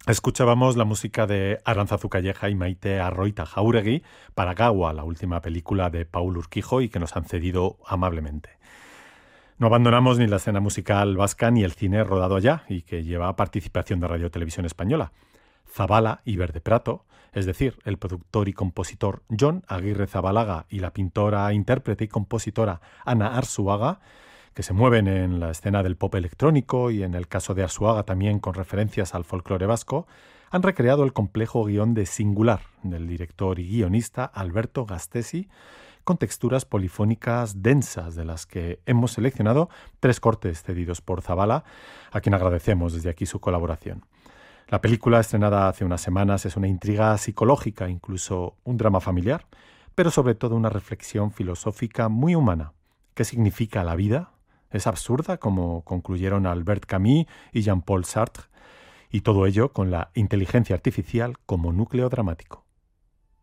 Escuchábamos la música de Arantzazu Calleja y Maite Arroita Jauregui para Gaua, la última película de Paul Urquijo y que nos han cedido amablemente. No abandonamos ni la escena musical vasca ni el cine rodado allá y que lleva participación de Radio Televisión Española. Zabala y Verde Prato, es decir, el productor y compositor Jon Aguirre Zabalaga y la pintora, intérprete y compositora Ana Arzuaga, que se mueven en la escena del pop electrónico y en el caso de Arzuaga también con referencias al folclore vasco, han recreado el complejo guión de Singular del director y guionista Alberto Gastesi, con texturas polifónicas densas de las que hemos seleccionado 3 cortes cedidos por Zabala, a quien agradecemos desde aquí su colaboración. La película, estrenada hace unas semanas, es una intriga psicológica, incluso un drama familiar, pero sobre todo una reflexión filosófica muy humana. ¿Qué significa la vida? ¿Es absurda, como concluyeron Albert Camus y Jean-Paul Sartre? Y todo ello con la inteligencia artificial como núcleo dramático.